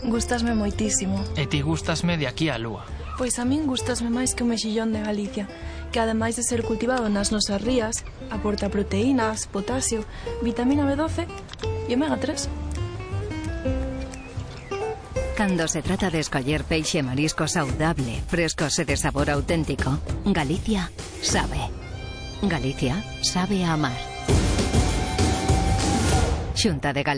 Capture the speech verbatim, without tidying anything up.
Gustasme moitísimo. E ti gustasme de aquí á lúa. Pois a min gustasme máis que o mexillón de Galicia, que ademais de ser cultivado nas nosas rías, aporta proteínas, potasio, vitamina B doce e omega tres. Cando se trata de escoller peixe e marisco saudable, frescos e de sabor auténtico, Galicia sabe. Galicia sabe a amar. Xunta de Galicia.